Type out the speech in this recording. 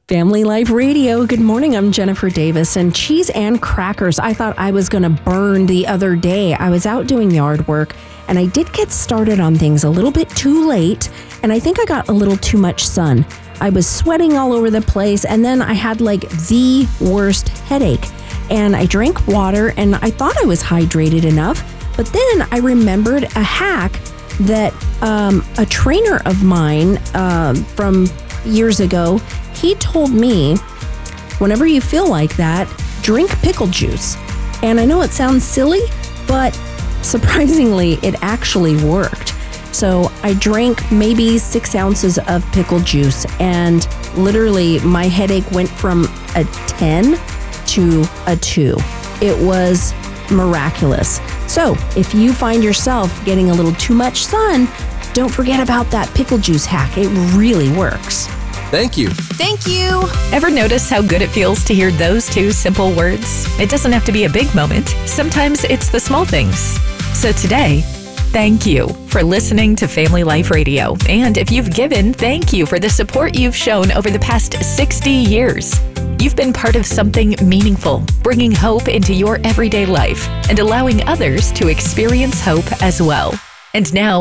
Family Life Radio. Good morning. I'm Jennifer Davis. And cheese and crackers, I thought I was going to burn the other day. I was out doing yard work and I did get started on things a little bit too late. And I think I got a little too much sun. I was sweating all over the place. And then I had like the worst headache. And I drank water and I thought I was hydrated enough. But then I remembered a hack that a trainer of mine from years ago, he told me, whenever you feel like that, drink pickle juice. And I know it sounds silly, but surprisingly, it actually worked. So I drank maybe 6 ounces of pickle juice, and literally my headache went from a 10 to a 2. It was miraculous. So if you find yourself getting a little too much sun, don't forget about that pickle juice hack. It really works. Thank you. Thank you. Ever notice how good it feels to hear those 2 simple words? It doesn't have to be a big moment. Sometimes it's the small things. So today, thank you for listening to Family Life Radio. And if you've given, thank you for the support you've shown over the past 60 years. You've been part of something meaningful, bringing hope into your everyday life and allowing others to experience hope as well. And now,